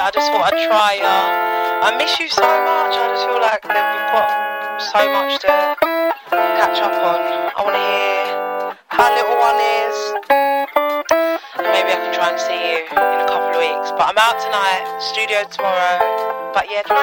I just thought I'd try. I miss you so much. I just feel like we've got so much to catch up on. I want to hear how little one is. And maybe I can try and see you in a couple of weeks. But I'm out tonight, studio tomorrow. But yeah,